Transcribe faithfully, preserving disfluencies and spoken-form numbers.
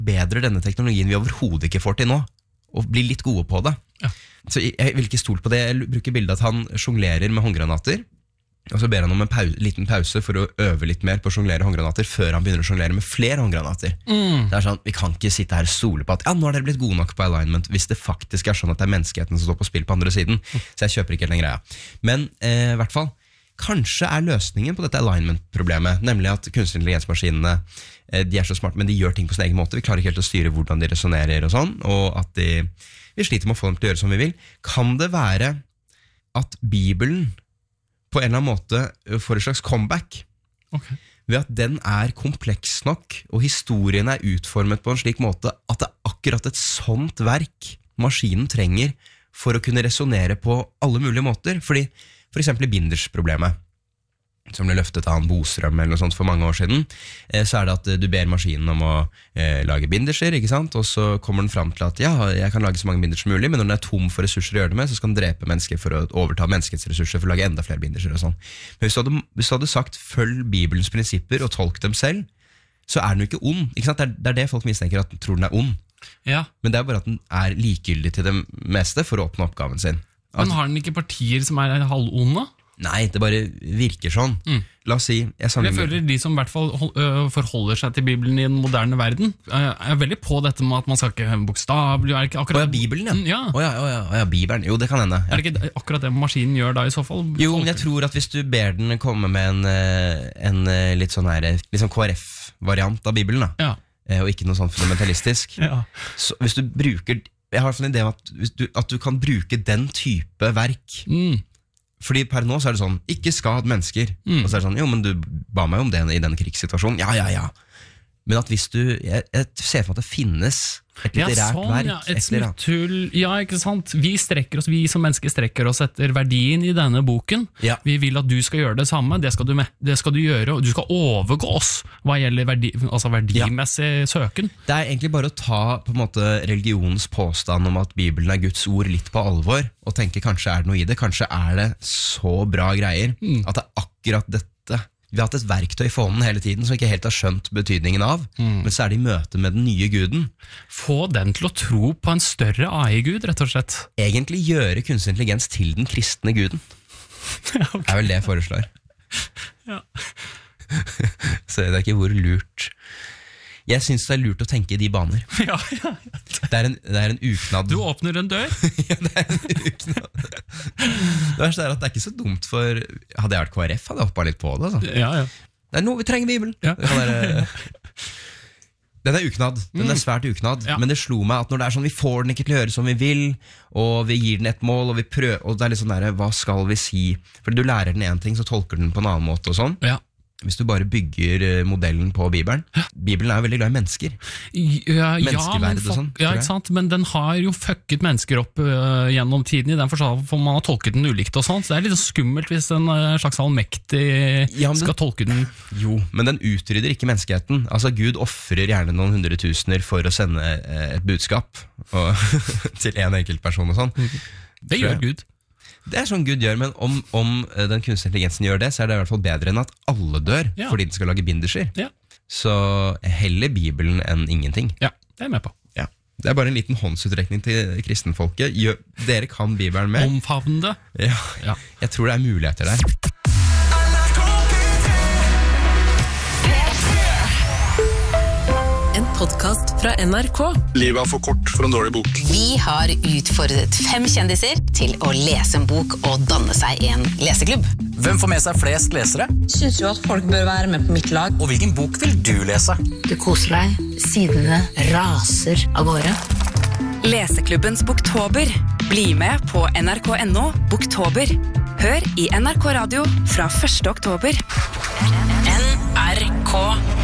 bedre denne teknologien vi overhodet ikke får til nå, og bli litt gode på det. Ja. Så jeg vil ikke stole på det. Jeg bruker bildet at han jonglerer med håndgranater, og så ber han om en pause, liten pause for å øve litt mer på å jonglere håndgranater før han begynner å jonglere med flere håndgranater. Mm. Det er sånn, vi kan ikke sitte her og stole på at ja, nå er dere blitt gode nok på alignment hvis det faktisk er sånn at det er menneskeheten som står på spill på andre siden. Mm. Så jeg kjøper ikke helt den greia. Men eh, i hvert fall, kanskje er løsningen på dette alignment-problemet, nemlig at kunstig intelligensmaskinene eh, de er så smart, men de gjør ting på sin egen måte. Vi klarer ikke helt å styre hvordan de resonerer og sånn, og at de, vi sliter med å få dem til å gjøre som vi vil. Kan det være at Bibelen på en eller annen måte får et slags comeback? Okay. Ved at den er kompleks nok, og historien er utformet på en slik måte at det er akkurat et sånt verk maskinen trenger for å kunne resonere på alle mulige måter. Fordi for eksempel i Binders-problemet, som ble løftet av en Bostrøm eller noe sånt for mange år siden, så er det at du ber maskinen om å eh, lage binderser, ikke sant? Og så kommer den frem til at ja, jeg kan lage så mange binders som mulig, men når den er tom for ressurser å gjøre det med, så skal den drepe mennesker for å overta menneskets ressurser for å lage enda flere binderser og sånn. Men hvis du hadde, hvis du hadde sagt følg Bibelens prinsipper og tolk dem selv, så er den jo ikke ond, ikke sant? Det er, det er det folk mistenker, at den tror den er ond. Ja. Men det er bare at den er likegyldig til det meste for å oppnå oppgaven sin. Men har den ikke partier som er halvonde? Nei, det bare virker sånn. Mm. La oss si jeg, jeg føler de som i hvert fall forholder seg til Bibelen i den moderne verden er veldig på dette med at man skal ikke bokstavelig. Er det ikke akkurat Å ja, Bibelen, ja. Mm, ja. Å ja, å ja, å ja, Bibelen. Jo, det kan hende. Ja. Er det ikke akkurat det maskinen gjør da i så fall? Jo, men jeg tror at hvis du ber den komme med en, en litt sånn her, litt sånn K R F-variant av Bibelen, da, ja. Og ikke noe sånn fundamentalistisk, ja. Så hvis du bruker, jeg har en idé om at, du, at du kan bruke den type verk, mm. Fordi per nå så er det sånn, ikke skad mennesker. Mm. Og så er det sånn, jo, men du ba meg om det i denne krigssituasjonen. Ja, ja, ja. Men at hvis du, jeg, jeg ser for meg at det finnes et litterært ja, sånn, verk. Ja, et smutthull, ja, ikke sant? Vi strekker oss, vi som mennesker strekker oss etter verdien i denne boken. Ja. Vi vil at du skal gjøre det samme, det skal du, med, det skal du gjøre, og du skal overgå oss hva gjelder verdi, altså verdimessig ja. Søken. Det er egentlig bare å ta på en måte religionens påstand om at Bibelen er Guds ord litt på alvor, og tenke kanskje er det noe i det, kanskje er det så bra greier, mm. at det er akkurat dette. Vi har hatt et verktøy for hånden hele tiden som ikke helt har skjønt betydningen av, mm. men så er det i møte med den nye guden. Få den til å tro på en større A I-gud, rett og slett. Egentlig gjøre kunstig intelligens til den kristne guden. Ja, okay. Det er vel det jeg foreslår. Ja. Så det er ikke hvor lurt. Jeg synes det er lurt å tenke i de baner. Ja, ja, ja. Det er en, det er en uknadd. Du åpner en dør? Ja, det er en uknadd. Det verste er at det er ikke så dumt for, hadde jeg vært K R F, hadde jeg hoppet litt på det. Altså. Ja, ja. Det er noe vi trenger Bibelen. Ja. Være, den er uknadd, den er svært uknadd, ja. Men det slo meg at når det er sånn, vi får den ikke til å gjøre som vi vil, og vi gir den et mål, og vi prøver, og det er litt sånn der, hva skal vi si? For du lærer den en ting, så tolker den på en annen måte og sånn. Ja. Hvis du bare bygger modellen på Bibelen. Bibelen er jo veldig glad i mennesker. Ja, Menneskeverd ja, og sånn. Ja, ikke sant? Men den har jo fucket mennesker opp uh, gjennom tiden, i den forstand for man har tolket den ulikt og sånt. Så det er litt skummelt hvis en uh, slags allmektig ja, skal tolke den. Jo, men den utrydder ikke menneskeheten. Altså, Gud offrer gjerne noen hundretusener for å sende uh, et budskap og, til en enkelt person og sånn. Det gjør Gud. Det er sånn Gud gjør, men om, om den kunstige intelligensen gjør det, så er det i hvert fall bedre enn at alle dør, ja. Fordi den skal lage binderser. Ja. Så heller Bibelen enn ingenting. Ja, det er jeg med på. Ja. Det er bare en liten håndsutrekning til kristenfolket. Gjør, dere kan Bibelen mer. Omfavn det. Ja. Ja. Jeg tror det er muligheter der. En podcast fra N R K. Livet er for kort for en dårlig bok. Vi har utfordret fem kjendiser til å lese en bok og danne seg en leseklubb. Hvem får med seg flest lesere? Synes jo at folk bør være med på mitt lag. Og hvilken bok vil du lese? Du koser deg, sidene raser av gårde. Leseklubbens Boktober. Bli med på N R K punktum no Boktober. Hør i N R K Radio fra første oktober. N R K